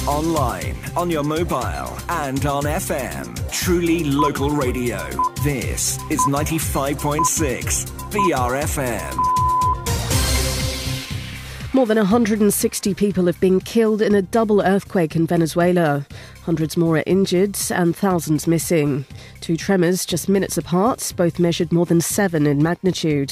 online, on your mobile and on FM. Truly local radio. This is 95.6 BRFM. More than 160 people have been killed in a double earthquake in Venezuela. Hundreds more are injured and thousands missing. Two tremors just minutes apart, both measured more than 7 in magnitude.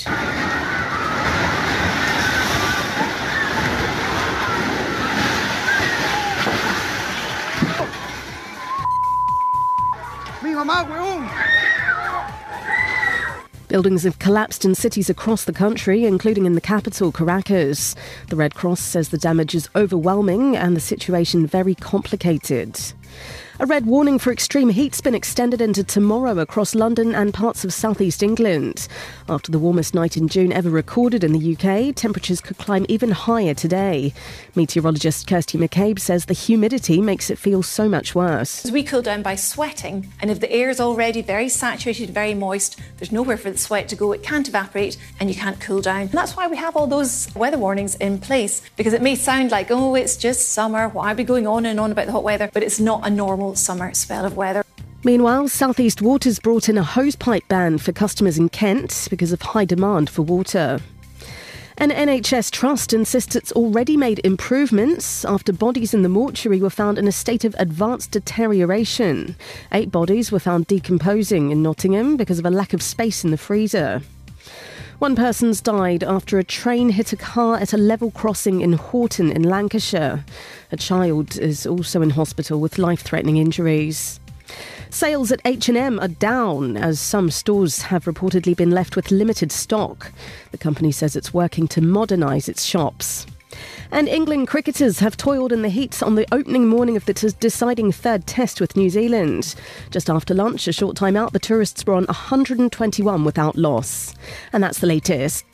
Buildings have collapsed in cities across the country, including in the capital, Caracas. The Red Cross says the damage is overwhelming and the situation very complicated. A red warning for extreme heat's been extended into tomorrow across London and parts of southeast England. After the warmest night in June ever recorded in the UK, temperatures could climb even higher today. Meteorologist Kirsty McCabe says the humidity makes it feel so much worse. We cool down by sweating, and if the air is already very saturated, very moist, there's nowhere for the sweat to go, it can't evaporate and you can't cool down. And that's why we have all those weather warnings in place, because it may sound like, oh, it's just summer, why are we going on and on about the hot weather? But it's not a normal summer spell of weather. Meanwhile, South East Water's brought in a hosepipe ban for customers in Kent because of high demand for water. An NHS trust insists it's already made improvements after bodies in the mortuary were found in a state of advanced deterioration. 8 bodies were found decomposing in Nottingham because of a lack of space in the freezer. One person's died after a train hit a car at a level crossing in Horton in Lancashire. A child is also in hospital with life-threatening injuries. Sales at H&M are down as some stores have reportedly been left with limited stock. The company says it's working to modernise its shops. And England cricketers have toiled in the heat on the opening morning of the deciding third test with New Zealand. Just after lunch, a short time out, the tourists were on 121 without loss. And that's the latest.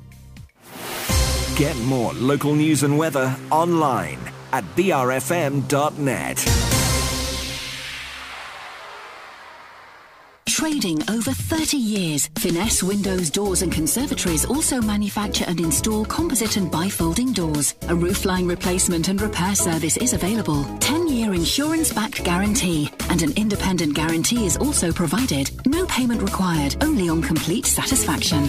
Get more local news and weather online at brfm.net. Trading over 30 years, Finesse Windows, Doors and Conservatories also manufacture and install composite and bifolding doors. A roofline replacement and repair service is available. 10-year insurance-backed guarantee and an independent guarantee is also provided. No payment required, only on complete satisfaction.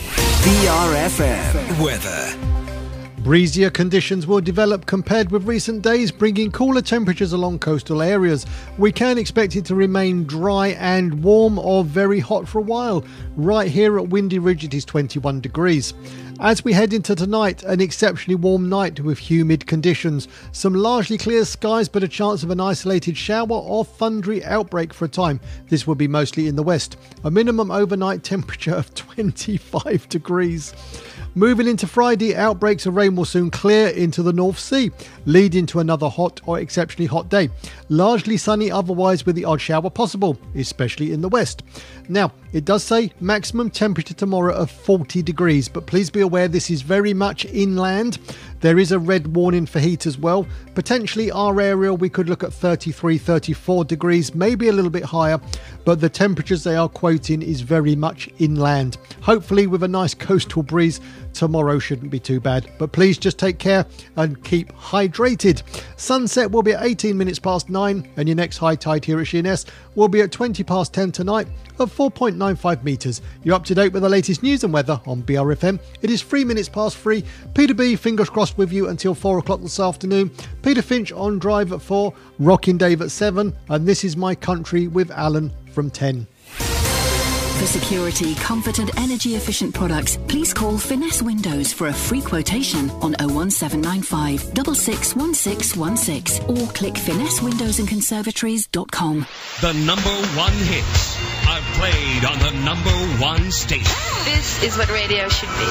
BRFM weather. Breezier conditions will develop compared with recent days, bringing cooler temperatures along coastal areas. We can expect it to remain dry and warm or very hot for a while. Right here at Windy Ridge it is 21 degrees. As we head into tonight, an exceptionally warm night with humid conditions. Some largely clear skies, but a chance of an isolated shower or thundery outbreak for a time. This will be mostly in the west. A minimum overnight temperature of 25 degrees. Moving into Friday, outbreaks of rain will soon clear into the North Sea, leading to another hot or exceptionally hot day. Largely sunny otherwise with the odd shower possible, especially in the west. Now, it does say maximum temperature tomorrow of 40 degrees, but please be aware this is very much inland. There is a red warning for heat as well. Potentially our area we could look at 33, 34 degrees, maybe a little bit higher, but the temperatures they are quoting is very much inland. Hopefully with a nice coastal breeze, tomorrow shouldn't be too bad. But please just take care and keep hydrated. Sunset will be at 18 minutes past 9 and your next high tide here at Sheerness will be at 20 past 10 tonight at 4.95 metres. You're up to date with the latest news and weather on BRFM. It is 3 minutes past 3. Peter B, fingers crossed with you until 4 o'clock this afternoon. Peter Finch on drive at 4, Rocking Dave at 7, and This Is My Country with Alan from 10. For security, comfort and energy efficient products, please call Finesse Windows for a free quotation on 01795 661616 or click finessewindowsandconservatories.com. The number one hits are played on the number one station. This is what radio should be.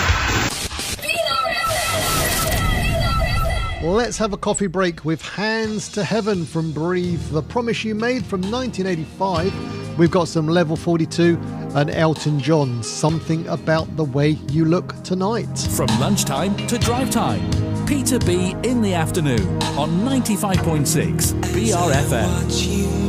Let's have a coffee break with Hands to Heaven from Breathe, The Promise You Made from 1985. We've got some Level 42 and Elton John, Something About the Way You Look Tonight. From lunchtime to drive time, Peter B in the afternoon on 95.6 BRFM.